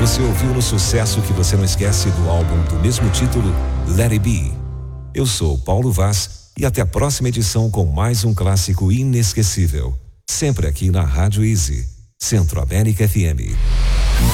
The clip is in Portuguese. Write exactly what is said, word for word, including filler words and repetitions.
Você ouviu no Sucesso que você não esquece do álbum do mesmo título, Let It Be. Eu sou Paulo Vaz e até a próxima edição com mais um clássico inesquecível. Sempre aqui na Rádio Easy, Centro América F M.